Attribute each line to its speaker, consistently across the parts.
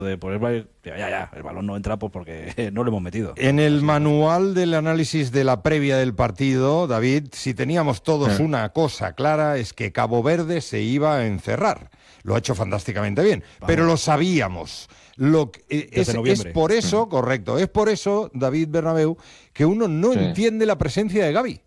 Speaker 1: de poner, ya, el balón no entra pues porque no lo hemos metido.
Speaker 2: En el
Speaker 1: Así,
Speaker 2: manual del análisis de la previa del partido, David, si teníamos todos una cosa clara es que Cabo Verde se iba a encerrar. Lo ha hecho fantásticamente bien, pero lo sabíamos. Es por eso, correcto, es por eso, David Bernabéu, que uno no entiende la presencia de Gavi.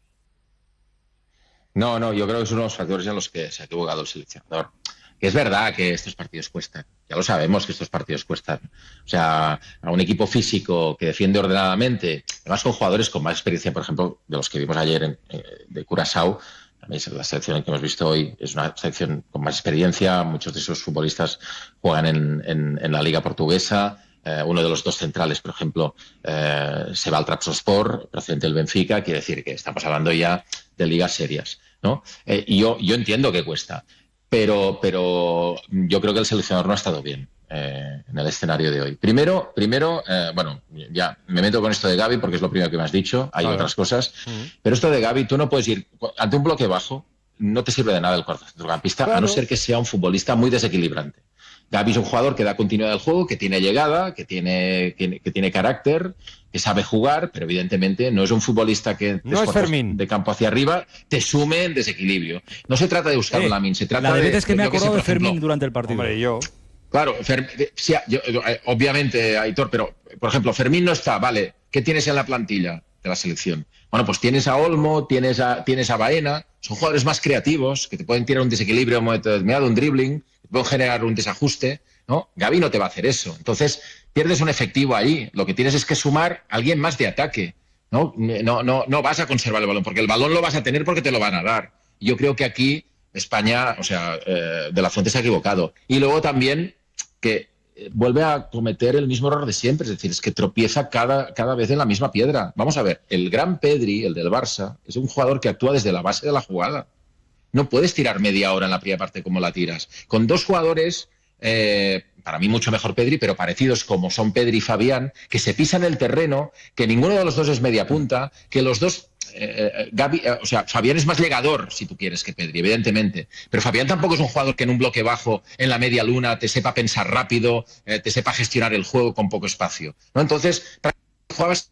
Speaker 3: No, yo creo que es uno de los factores en los que se ha equivocado el seleccionador. Que es verdad que estos partidos cuestan, ya lo sabemos que estos partidos cuestan. O sea, a un equipo físico que defiende ordenadamente, además con jugadores con más experiencia, por ejemplo, de los que vimos ayer de Curazao, también la selección que hemos visto hoy es una selección con más experiencia, muchos de esos futbolistas juegan en la Liga Portuguesa. Uno de los dos centrales, por ejemplo, se va al Trabzonspor, procedente del Benfica, quiere decir que estamos hablando ya de ligas serias, ¿no? Y yo entiendo que cuesta. Pero yo creo que el seleccionador no ha estado bien en el escenario de hoy. Primero, bueno, ya me meto con esto de Gavi porque es lo primero que me has dicho, hay otras cosas, pero esto de Gavi, tú no puedes ir ante un bloque bajo, no te sirve de nada el cuarto centrocampista, a no ser que sea un futbolista muy desequilibrante. Gavi es un jugador que da continuidad al juego, que tiene llegada, que tiene carácter, que sabe jugar, pero evidentemente no es un futbolista que
Speaker 2: no es Fermín
Speaker 3: de campo hacia arriba te sume en desequilibrio. No se trata de buscar un Lamin, se trata
Speaker 1: de... La
Speaker 3: de...
Speaker 1: vez es que me he acordado de Fermín
Speaker 3: ejemplo,
Speaker 1: durante el partido.
Speaker 2: Hombre, yo...
Speaker 3: Claro, sí, obviamente, Aitor, pero, por ejemplo, Fermín no está, vale, ¿qué tienes en la plantilla de la selección? Bueno, pues tienes a Olmo, tienes a Baena, son jugadores más creativos, que te pueden tirar un desequilibrio en un momento determinado, un dribbling, te pueden generar un desajuste, ¿no? Gavi no te va a hacer eso. Entonces, pierdes un efectivo ahí. Lo que tienes es que sumar a alguien más de ataque, ¿no? No vas a conservar el balón, porque el balón lo vas a tener porque te lo van a dar. Yo creo que aquí España, o sea, De La Fuente se ha equivocado. Y luego también que vuelve a cometer el mismo error de siempre, es decir, es que tropieza cada vez en la misma piedra. Vamos a ver, el gran Pedri, el del Barça, es un jugador que actúa desde la base de la jugada. No puedes tirar media hora en la primera parte como la tiras. Con dos jugadores, para mí mucho mejor Pedri, pero parecidos como son Pedri y Fabián, que se pisan el terreno, que ninguno de los dos es media punta, que los dos... o sea, Fabián es más llegador, si tú quieres, que Pedri, evidentemente. Pero Fabián tampoco es un jugador que en un bloque bajo, en la media luna, te sepa pensar rápido, te sepa gestionar el juego con poco espacio, ¿no? Entonces, jugabas...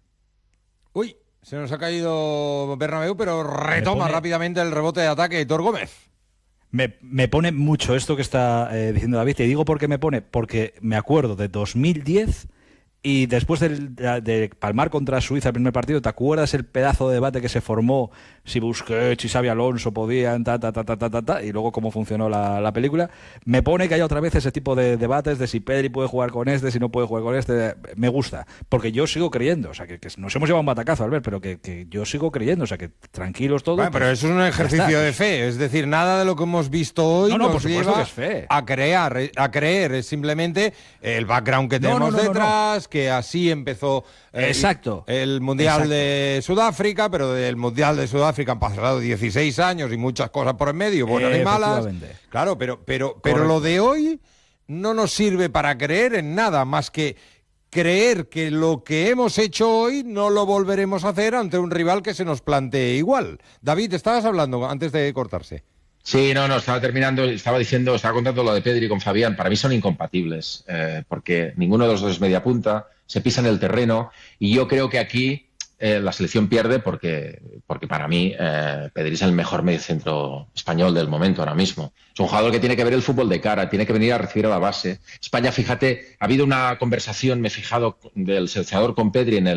Speaker 2: Uy, se nos ha caído Bernabéu, pero retoma rápidamente el rebote de ataque de Aitor Gómez.
Speaker 1: Me pone mucho esto que está diciendo David. Te digo por qué me pone, porque me acuerdo de 2010 y después de palmar contra Suiza el primer partido. ¿Te acuerdas el pedazo de debate que se formó si Busquets y Xabi Alonso podían y luego cómo funcionó la película? Me pone que haya otra vez ese tipo de debates de si Pedri puede jugar con este, si no puede jugar con este. Me gusta, porque yo sigo creyendo, o sea, que nos hemos llevado un batacazo, Albert, pero que yo sigo creyendo, o sea, que tranquilos todos.
Speaker 2: Bueno, pero eso es un ejercicio de fe, es decir, nada de lo que hemos visto hoy nos lleva
Speaker 1: que es fe.
Speaker 2: a creer, es simplemente el background que tenemos detrás, que así empezó el Mundial de Sudáfrica, pero del Mundial de Sudáfrica han pasado 16 años y muchas cosas por en medio, buenas y malas. Claro, pero lo de hoy no nos sirve para creer en nada más que creer que lo que hemos hecho hoy no lo volveremos a hacer ante un rival que se nos plantee igual. David, estabas hablando antes de cortarse.
Speaker 3: Sí, estaba contando lo de Pedri con Fabián. Para mí son incompatibles, porque ninguno de los dos es media punta, se pisan el terreno, y yo creo que aquí la selección pierde porque para mí Pedri es el mejor mediocentro español del momento ahora mismo. Es un jugador que tiene que ver el fútbol de cara, tiene que venir a recibir a la base. España, fíjate, ha habido una conversación, me he fijado, del seleccionador con Pedri en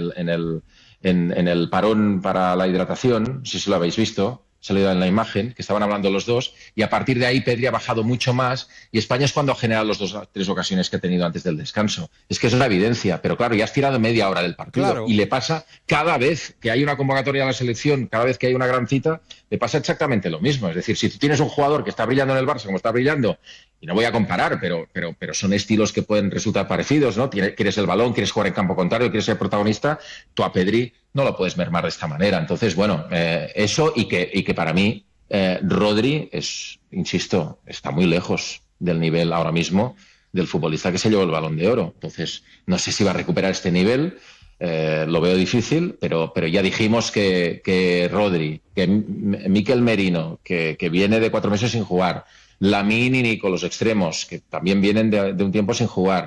Speaker 3: el parón para la hidratación, no sé si lo habéis visto, salido en la imagen, que estaban hablando los dos, y a partir de ahí Pedri ha bajado mucho más, y España es cuando ha generado las 2-3 ocasiones que ha tenido antes del descanso. Es que es una evidencia, pero claro, ya has tirado media hora del partido, y le pasa cada vez que hay una convocatoria a la selección, cada vez que hay una gran cita, le pasa exactamente lo mismo. Es decir, si tú tienes un jugador que está brillando en el Barça como está brillando, y no voy a comparar, pero son estilos que pueden resultar parecidos, ¿no? Quieres el balón, quieres jugar en campo contrario, quieres ser protagonista, tú a Pedri no lo puedes mermar de esta manera. Entonces, bueno, eso y que para mí Rodri insisto, está muy lejos del nivel ahora mismo del futbolista que se llevó el Balón de Oro. Entonces, no sé si va a recuperar este nivel, lo veo difícil, pero ya dijimos que Rodri, que Mikel Merino, que viene de 4 meses sin jugar, Lamine y Nico, los extremos, que también vienen de un tiempo sin jugar.